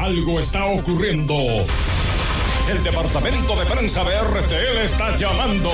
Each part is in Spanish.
Algo está ocurriendo. El departamento de prensa de RTL está llamando.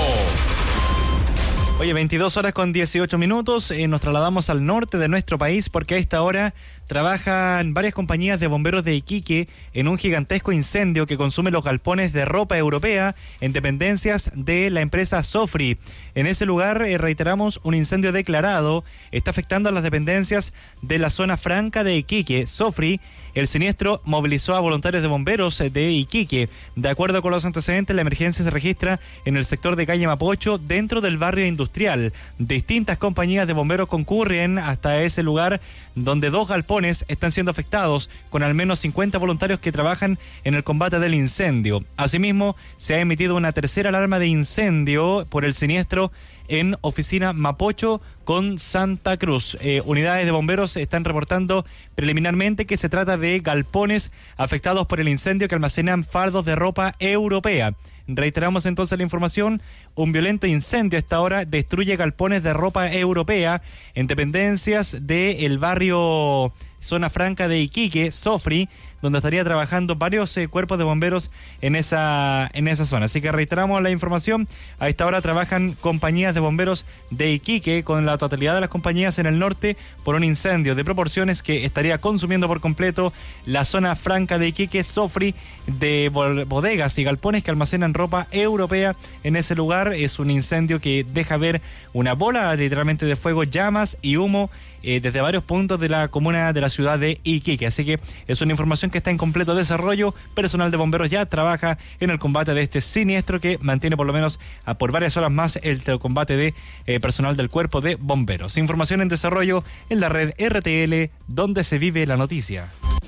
Oye, 22 horas con 18 minutos, nos trasladamos al norte de nuestro país porque a esta hora trabajan varias compañías de bomberos de Iquique en un gigantesco incendio que consume los galpones de ropa europea en dependencias de la empresa Sofri. En ese lugar, reiteramos, un incendio declarado está afectando a las dependencias de la zona franca de Iquique. Sofri, el siniestro, movilizó a voluntarios de bomberos de Iquique. De acuerdo con los antecedentes, la emergencia se registra en el sector de calle Mapocho, dentro del barrio industrial. Distintas compañías de bomberos concurren hasta ese lugar, donde 2 galpones están siendo afectados, con al menos 50 voluntarios que trabajan en el combate del incendio. Asimismo, se ha emitido una tercera alarma de incendio por el siniestro en oficina Mapocho con Santa Cruz. Unidades de bomberos están reportando preliminarmente que se trata de galpones afectados por el incendio que almacenan fardos de ropa europea. Reiteramos entonces la información: un violento incendio a esta hora destruye galpones de ropa europea en dependencias del barrio Zona Franca de Iquique, Sofri, donde estaría trabajando varios cuerpos de bomberos en esa zona. Así que reiteramos la información: a esta hora trabajan compañías de bomberos de Iquique, con la totalidad de las compañías en el norte, por un incendio de proporciones que estaría consumiendo por completo la Zona Franca de Iquique, Sofri, de bodegas y galpones que almacenan ropa europea en ese lugar. Es un incendio que deja ver una bola literalmente de fuego, llamas y humo desde varios puntos de la comuna de la ciudad de Iquique. Así que es una información que está en completo desarrollo. Personal de bomberos ya trabaja en el combate de este siniestro que mantiene por lo menos por varias horas más el combate de personal del cuerpo de bomberos. Información en desarrollo en la red RTL, donde se vive la noticia.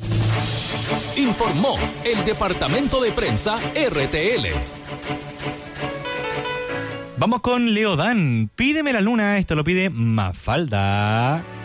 Informó el departamento de prensa RTL. Vamos con Leodán. Pídeme la luna, esto lo pide Mafalda.